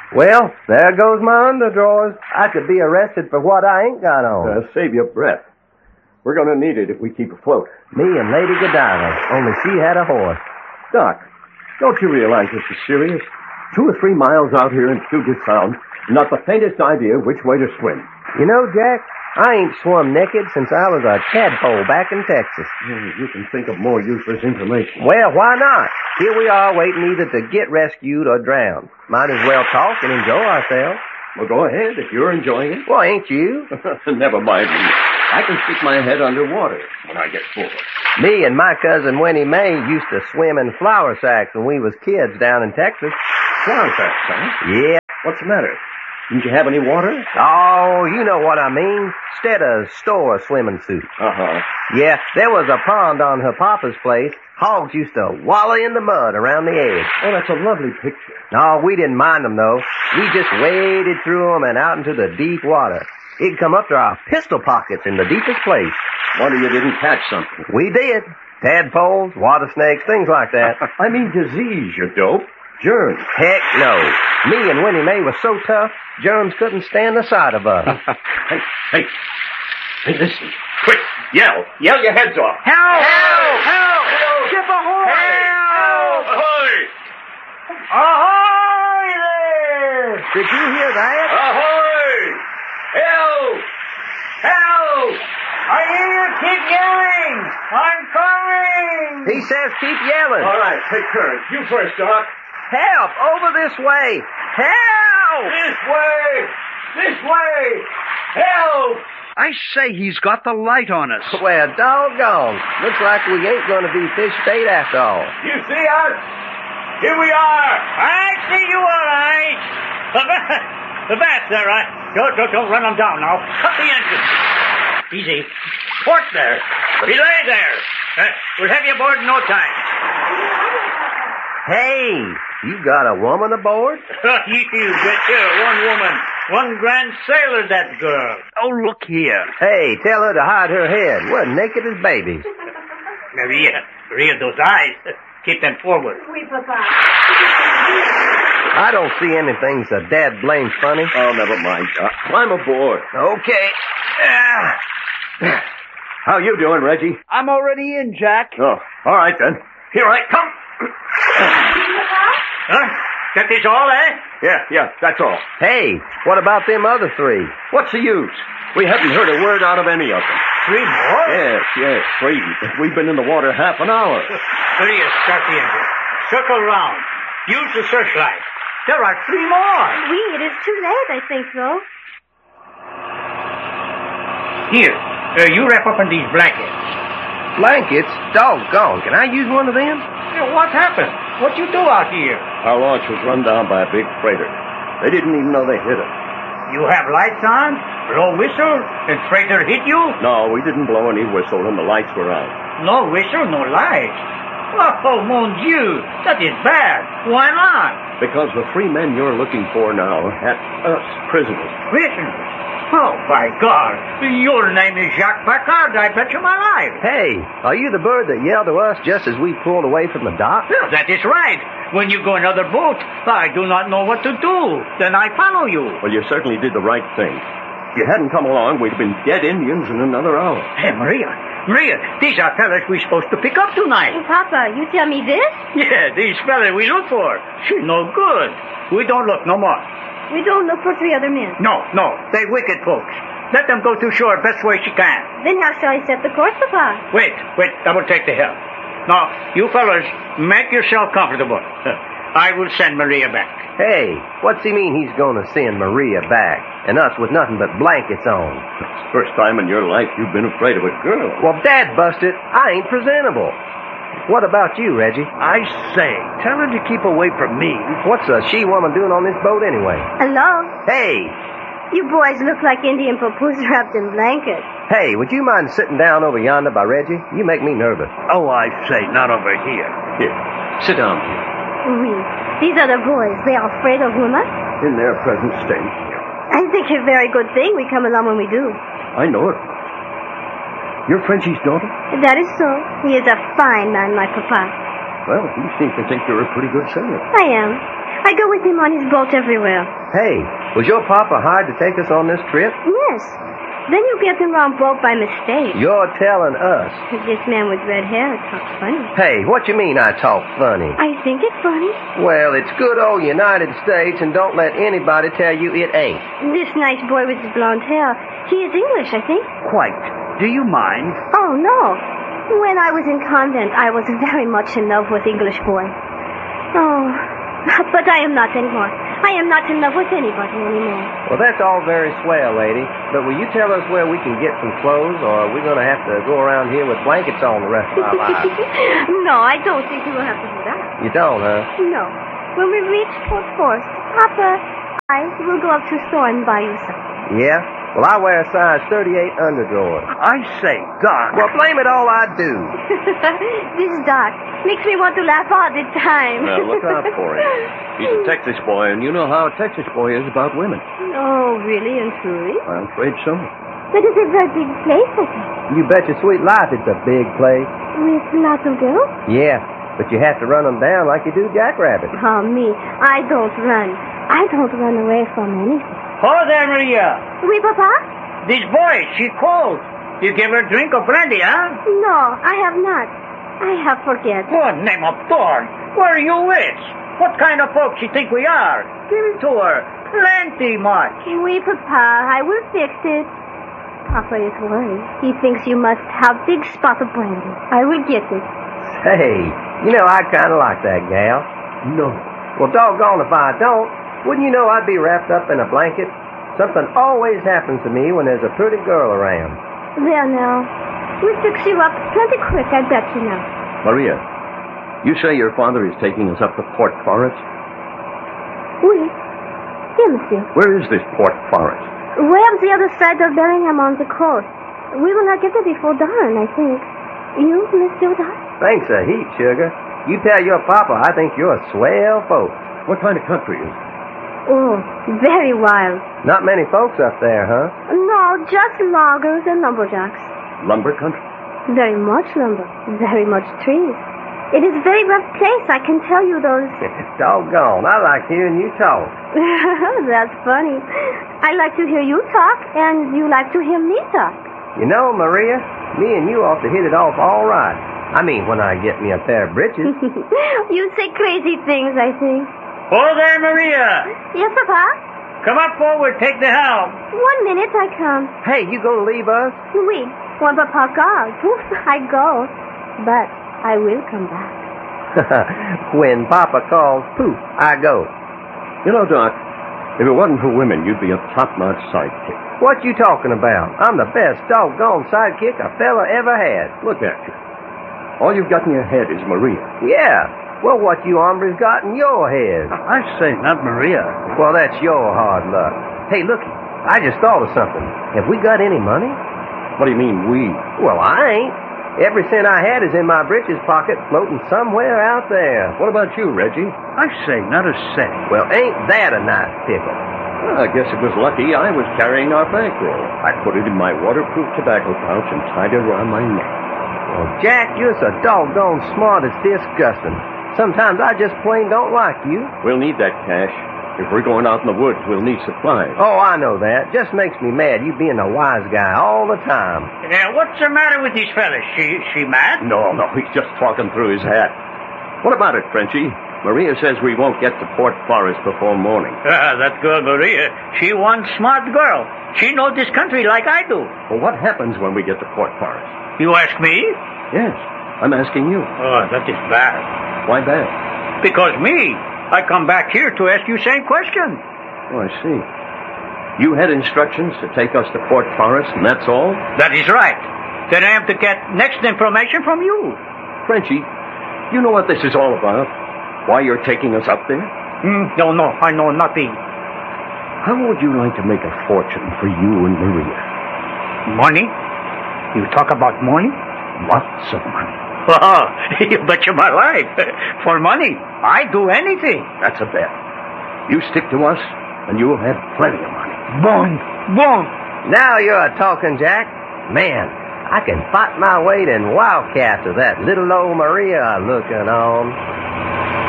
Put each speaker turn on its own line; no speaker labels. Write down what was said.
Well, there goes my underdrawers. I could be arrested for what I ain't got on.
Save your breath. We're going to need it if we keep afloat.
Me and Lady Godiva, only she had a horse.
Doc, don't you realize this is serious? 2 or 3 miles out here in Puget Sound, not the faintest idea which way to swim.
You know, Jack, I ain't swum naked since I was a tadpole back in Texas.
You can think of more useless information.
Well, why not? Here we are waiting either to get rescued or drowned. Might as well talk and enjoy ourselves.
Well, go ahead if you're enjoying it.
Well, ain't you?
Never mind me. I can stick my head underwater when I get full.
Me and my cousin Winnie Mae used to swim in flour sacks when we was kids down in Texas.
Flour sacks, huh?
Yeah.
What's the matter? Didn't you have any water?
Oh, you know what I mean. Instead of store swimming suit.
Uh-huh.
Yeah, there was a pond on her papa's place. Hogs used to wallow in the mud around the edge.
Oh, that's a lovely picture.
No, we didn't mind them, though. We just waded through them and out into the deep water. It'd come up to our pistol pockets in the deepest place.
Wonder you didn't catch something.
We did. Tadpoles, water snakes, things like that.
I mean disease, you dope. Germs.
Heck no. Me and Winnie Mae were so tough, germs couldn't stand the sight of us.
Hey, listen. Quick, yell. Yell your heads off.
Help!
Help!
Help! Ship ahoy!
Help! Ahoy!
Ahoy there! Did you hear that?
Ahoy! Help! Help!
I hear you keep yelling. I'm coming.
He says keep yelling.
All right, take turns. You first, Doc.
Help! Over this way! Help!
This way! This way! Help!
I say he's got the light on us.
Well, doggone. Looks like we ain't going to be fish bait after all.
You see us? Here we are.
I see you all right. The bats there, right? Don't run them down now. Cut the engine. Easy. Port there. Belay there. We'll have you aboard in no time.
Hey, you got a woman aboard?
You betcha. One woman. One grand sailor, that girl.
Oh, look here.
Hey, tell her to hide her head. We're naked as babies.
Maria, those eyes. Keep them forward.
Oui, Papa.
I don't see anything so dad blamed funny.
Oh, never mind, Doc. Climb aboard.
Okay.
How you doing, Reggie?
I'm already in, Jack.
Oh, all right then. Here I come.
Huh? That is all, eh?
Yeah, that's all.
Hey, what about them other 3?
What's the use? We haven't heard a word out of any of them.
3 more?
Yes, 3. We've been in the water half an hour.
Maria, start the engine. Circle round. Use the searchlight. There are 3 more.
Oui, it is too late, I think, though.
Here, you wrap up in these blankets.
Blankets? Doggone. Can I use one of them?
What happened? What you do out here?
Our launch was run down by a big freighter. They didn't even know they hit us.
You have lights on, blow whistle, and freighter hit you?
No, we didn't blow any whistle and the lights were out.
No whistle, no lights. Oh, mon Dieu, that is bad. Why not?
Because the 3 men you're looking for now had us prisoners.
Prisoners? Oh, by God. Your name is Jacques Paccard, I bet you my life.
Hey, are you the bird that yelled to us just as we pulled away from the dock?
That is right. When you go in another boat, I do not know what to do. Then I follow you.
Well, you certainly did the right thing. If you hadn't come along, we'd have been dead Indians in another hour.
Hey, Maria, these are fellas we're supposed to pick up tonight.
Oh, Papa, you tell me this?
Yeah, these fellas we look for. She's no good. We don't look no more.
We don't look for 3 other men.
No, they wicked folks. Let them go to shore best way she can.
Then how shall I set the course, Papa?
Wait, I will take the helm. Now, you fellas, make yourself comfortable. I will send Maria back.
Hey, what's he mean he's going to send Maria back? And us with nothing but blankets on?
It's the first time in your life you've been afraid of a girl.
Well, Dad busted. I ain't presentable. What about you, Reggie?
I say, tell her to keep away from me.
What's a she-woman doing on this boat anyway?
Hello?
Hey!
You boys look like Indian papoose wrapped in blankets.
Hey, would you mind sitting down over yonder by Reggie? You make me nervous.
Oh, I say, not over here.
Here, sit down here.
Oui. These other boys, they are afraid of women?
In their present state.
I think it's a very good thing we come along when we do.
I know it. You're Frenchie's daughter?
That is so. He is a fine man, my papa.
Well, he seems to think you're a pretty good sailor.
I am. I go with him on his boat everywhere.
Hey, was your papa hired to take us on this trip?
Yes. Then you get the wrong boat by mistake.
You're telling us.
This man with red hair talks funny.
Hey, what you mean I talk funny?
I think it's funny.
Well, it's good old United States, and don't let anybody tell you it ain't.
This nice boy with the blonde hair, he is English, I think.
Quite. Do you mind?
Oh, no. When I was in convent, I was very much in love with English boys. Oh, but I am not anymore. I am not in love with anybody anymore.
Well, that's all very swell, lady. But will you tell us where we can get some clothes, or are we going to have to go around here with blankets on the rest of our lives?
No, I don't think you will have to do that.
You don't, huh?
No. When we reach Fort Forest, Papa, I will go up to the store and buy you something.
Yeah? Well, I wear a size 38 underdrawers.
I say, Doc.
Well, blame it all I do.
This Doc makes me want to laugh all the time.
Well, look out for him. He's a Texas boy, and you know how a Texas boy is about women.
Oh, really and truly?
I'm afraid so.
But it's a very big place, I think.
You bet your sweet life it's a big place.
With lots of girls?
Yeah, but you have to run them down like you do jackrabbits.
Oh, me. I don't run. I don't run away from anything.
Oh, there, Maria.
Oui, Papa?
This boy, she cold. You give her a drink of brandy, huh?
No, I have not. I have forget.
Good name of Thorn. Where are you with? What kind of folks you think we are? Give it to her. Plenty much.
Oui, Papa. I will fix it. Papa is worried. He thinks you must have big spot of brandy. I will get it.
Hey, you know, I kind of like that gal.
No.
Well, doggone if I don't. Wouldn't you know I'd be wrapped up in a blanket? Something always happens to me when there's a pretty girl around.
There now. We'll fix you up plenty quick, I bet you now.
Maria, you say your father is taking us up to Port Forest?
Oui. Yes, monsieur.
Where is this Port Forest?
Way up the other side of Bellingham on the coast. We will not get there before dawn, I think. You, Monsieur Doc?
Thanks a heap, sugar. You tell your papa I think you're a swell folk.
What kind of country is it?
Oh, very wild.
Not many folks up there, huh?
No, just loggers and lumberjacks.
Lumber country?
Very much lumber. Very much trees. It is a very rough place, I can tell you those.
Doggone, I like hearing you talk.
That's funny. I like to hear you talk, and you like to hear me talk.
You know, Maria, me and you ought to hit it off all right. I mean, when I get me a pair of breeches.
You say crazy things, I think.
Oh, there, Maria.
Yes, Papa?
Come up forward. Take the helm.
1 minute, I come.
Hey, you gonna leave us?
Oui. When Papa calls, poof, I go. But I will come back.
When Papa calls, poof, I go.
You know, Doc, if it wasn't for women, you'd be a top-notch sidekick.
What you talking about? I'm the best doggone sidekick a fella ever had.
Look at you. All you've got in your head is Maria.
Yeah. Well, what you hombres got in your head?
I say, not Maria.
Well, that's your hard luck. Hey, looky, I just thought of something. Have we got any money?
What do you mean, we?
Well, I ain't. Every cent I had is in my breeches pocket, floating somewhere out there.
What about you, Reggie?
I say, not a cent.
Well, ain't that a nice pickle?
Well, I guess it was lucky I was carrying our bankroll. I put it in my waterproof tobacco pouch and tied it around my neck.
Well, Jack, you're so doggone smart it's disgusting. Sometimes I just plain don't like you.
We'll need that cash. If we're going out in the woods, we'll need supplies.
Oh, I know that. Just makes me mad, you being a wise guy all the time.
What's the matter with these fellas? She mad?
No, he's just talking through his hat. What about it, Frenchie? Maria says we won't get to Port Forest before morning.
That girl, Maria, she one smart girl. She knows this country like I do.
Well, what happens when we get to Port Forest?
You ask me?
Yes, I'm asking you.
Oh, that is bad.
Why bad?
Because me, I come back here to ask you same question.
Oh, I see. You had instructions to take us to Port Forest, and that's all?
That is right. Then I have to get next information from you.
Frenchie, you know what this is all about? Why you're taking us up there?
No, I know nothing.
How would you like to make a fortune for you and Maria?
Money? You talk about money?
Lots of money.
Oh, you betcha my life. For money, I do anything.
That's a bet. You stick to us, and you'll have plenty of money.
Boom.
Now you're a talking, Jack. Man, I can fight my weight in wildcats with that little old Maria looking on.